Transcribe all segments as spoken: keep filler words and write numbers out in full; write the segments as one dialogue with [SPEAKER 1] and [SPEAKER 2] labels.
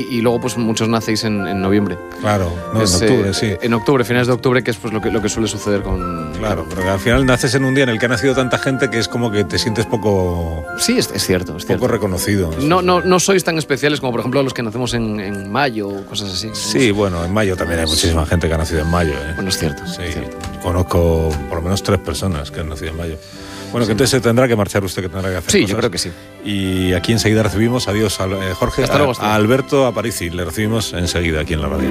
[SPEAKER 1] y luego pues muchos nacéis en, en noviembre.
[SPEAKER 2] Claro, no,
[SPEAKER 1] es,
[SPEAKER 2] en octubre,
[SPEAKER 1] eh,
[SPEAKER 2] sí.
[SPEAKER 1] En octubre, finales de octubre, que es pues lo que, lo que suele suceder con...
[SPEAKER 2] Claro, pero que al final naces en un día en el que ha nacido tanta gente que es como que te sientes poco...
[SPEAKER 1] Sí, es, es cierto, es cierto.
[SPEAKER 2] Poco reconocido.
[SPEAKER 1] No, no, no sois tan especiales como, por ejemplo, los que nacemos en, en mayo o cosas así.
[SPEAKER 2] Sí, bueno, en mayo también hay muchísima gente que ha nacido en mayo. ¿eh?
[SPEAKER 1] Bueno, es cierto,
[SPEAKER 2] sí,
[SPEAKER 1] es cierto.
[SPEAKER 2] Conozco por lo menos tres personas que han nacido en mayo. Bueno, que entonces se tendrá que marchar usted, que tendrá que hacer
[SPEAKER 1] Sí,
[SPEAKER 2] cosas.
[SPEAKER 1] yo creo que sí.
[SPEAKER 2] Y aquí enseguida recibimos, adiós, a eh, Jorge,
[SPEAKER 1] hasta luego,
[SPEAKER 2] a, a Alberto Aparici, le recibimos enseguida aquí en la radio.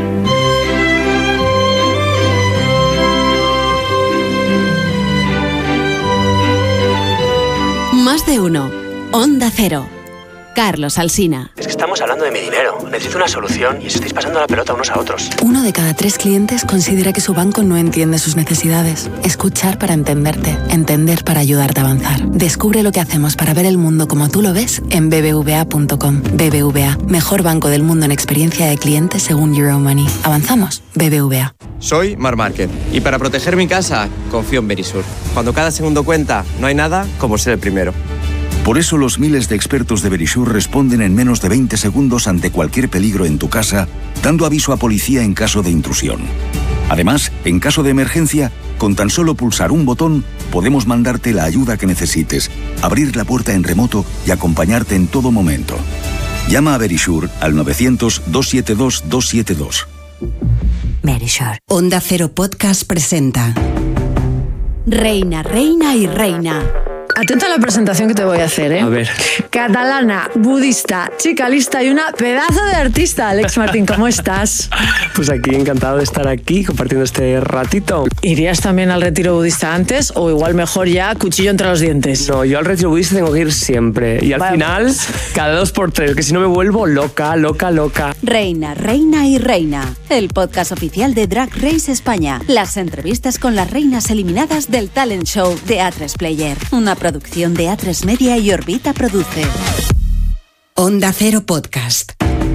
[SPEAKER 3] Más de uno. Onda Cero. Carlos Alsina.
[SPEAKER 4] Es que estamos hablando de mi dinero. Necesito una solución y os estáis pasando la pelota unos a otros.
[SPEAKER 5] Uno de cada tres clientes considera que su banco no entiende sus necesidades. Escuchar para entenderte. Entender para ayudarte a avanzar. Descubre lo que hacemos para ver el mundo como tú lo ves en b b v a punto com. B B V A, mejor banco del mundo en experiencia de clientes según Euromoney. ¿Avanzamos? B B V A.
[SPEAKER 6] Soy Mar Márquez y para proteger mi casa confío en Verisur. Cuando cada segundo cuenta, no hay nada como ser el primero.
[SPEAKER 7] Por eso los miles de expertos de Verisur responden en menos de veinte segundos ante cualquier peligro en tu casa, dando aviso a policía en caso de intrusión. Además, en caso de emergencia, con tan solo pulsar un botón, podemos mandarte la ayuda que necesites, abrir la puerta en remoto y acompañarte en todo momento. Llama a Verisur al novecientos, doscientos setenta y dos, doscientos setenta y dos.
[SPEAKER 3] Verisur. Onda Cero Podcast presenta Reina, Reina y Reina.
[SPEAKER 8] Atenta a la presentación que te voy a hacer, ¿eh?
[SPEAKER 9] A ver.
[SPEAKER 8] Catalana, budista, chica lista y una pedazo de artista. Alex Martín, ¿cómo estás?
[SPEAKER 9] Pues aquí, encantado de estar aquí compartiendo este ratito.
[SPEAKER 8] ¿Irías también al retiro budista antes o igual mejor ya cuchillo entre los dientes?
[SPEAKER 9] No, yo al retiro budista tengo que ir siempre. Y al
[SPEAKER 8] Vale.
[SPEAKER 9] final, cada dos por tres, que si no me vuelvo loca, loca, loca.
[SPEAKER 3] Reina, Reina y Reina. El podcast oficial de Drag Race España. Las entrevistas con las reinas eliminadas del talent show de A tres Player. Una producción de A tres Media y Orbita Produce. Onda Cero Podcast.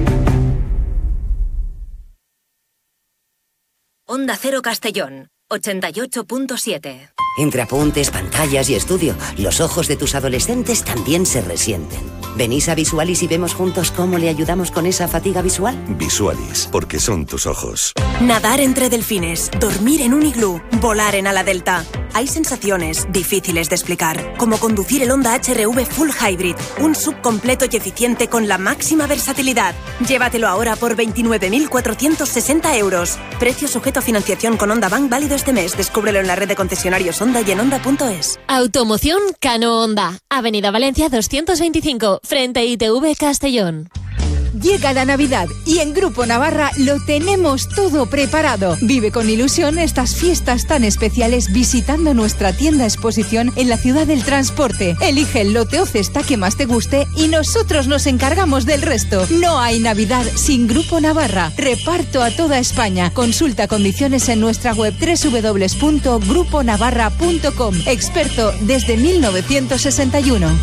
[SPEAKER 10] Onda Cero Castellón, ochenta y ocho punto siete.
[SPEAKER 11] Entre apuntes, pantallas y estudio, los ojos de tus adolescentes también se resienten. ¿Venís a Visualis y vemos juntos cómo le ayudamos con esa fatiga visual?
[SPEAKER 12] Visualis, porque son tus ojos.
[SPEAKER 10] Nadar entre delfines, dormir en un iglú, volar en ala delta. Hay sensaciones difíciles de explicar, como conducir el Honda H R V Full Hybrid, un sub completo y eficiente con la máxima versatilidad. Llévatelo ahora por veintinueve mil cuatrocientos sesenta euros. Precio sujeto a financiación con Honda Bank válido este mes. Descúbrelo en la red de concesionarios Honda y en Honda punto es.
[SPEAKER 13] Automoción Cano Honda. Avenida Valencia doscientos veinticinco, frente a I T V Castellón.
[SPEAKER 14] Llega la Navidad y en Grupo Navarra lo tenemos todo preparado. Vive con ilusión estas fiestas tan especiales visitando nuestra tienda exposición en la ciudad del transporte. Elige el lote o cesta que más te guste y nosotros nos encargamos del resto. No hay Navidad sin Grupo Navarra. Reparto a toda España. Consulta condiciones en nuestra web doble u doble u doble u punto grupo navarra punto com. Experto desde mil novecientos sesenta y uno.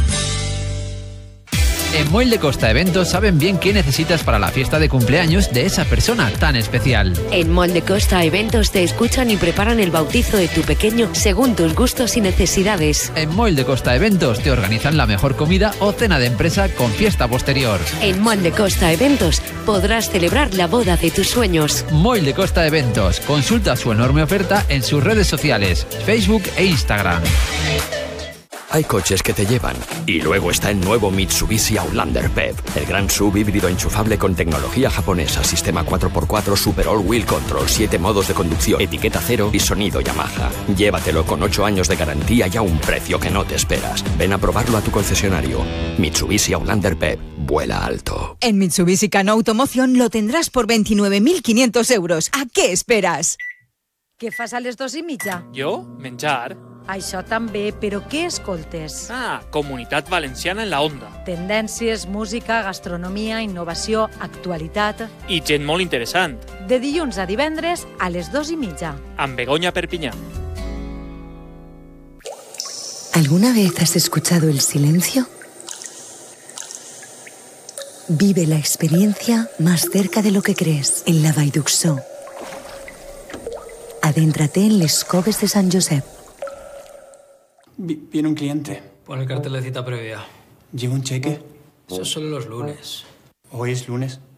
[SPEAKER 15] En Moll de Costa Eventos saben bien qué necesitas para la fiesta de cumpleaños de esa persona tan especial.
[SPEAKER 16] En Moll de Costa Eventos te escuchan y preparan el bautizo de tu pequeño según tus gustos y necesidades.
[SPEAKER 15] En Moll de Costa Eventos te organizan la mejor comida o cena de empresa con fiesta posterior.
[SPEAKER 16] En Moll de Costa Eventos podrás celebrar la boda de tus sueños.
[SPEAKER 15] Moll de Costa Eventos. Consulta su enorme oferta en sus redes sociales, Facebook e Instagram.
[SPEAKER 17] Hay coches que te llevan. Y luego está el nuevo Mitsubishi Outlander P E V, el gran sub híbrido enchufable con tecnología japonesa, sistema cuatro por cuatro Super All Wheel Control, siete modos de conducción, etiqueta cero y sonido Yamaha. Llévatelo con ocho años de garantía y a un precio que no te esperas. Ven a probarlo a tu concesionario. Mitsubishi Outlander P E V. Vuela alto.
[SPEAKER 14] En Mitsubishi Cano Automoción lo tendrás por veintinueve mil quinientos euros. ¿A qué esperas?
[SPEAKER 18] Què fas a les dos i mitja?
[SPEAKER 19] Jo? Menjar.
[SPEAKER 18] Això també, però què escoltes?
[SPEAKER 19] Ah, Comunitat Valenciana en la Onda.
[SPEAKER 18] Tendències, música, gastronomia, innovació, actualitat...
[SPEAKER 19] I gent molt interessant.
[SPEAKER 18] De dilluns a divendres a les dos i mitja.
[SPEAKER 19] Amb Begoña Perpinyà.
[SPEAKER 5] ¿Alguna vez has escuchado el silencio? Vive la experiencia más cerca de lo que crees en la Vall d'Uxó. Adéntrate en les Coves de San Josep.
[SPEAKER 20] Viene un cliente.
[SPEAKER 21] Pon el cartel de cita previa.
[SPEAKER 20] ¿Lleva un cheque?
[SPEAKER 21] Eso es solo los lunes.
[SPEAKER 20] ¿Hoy es lunes?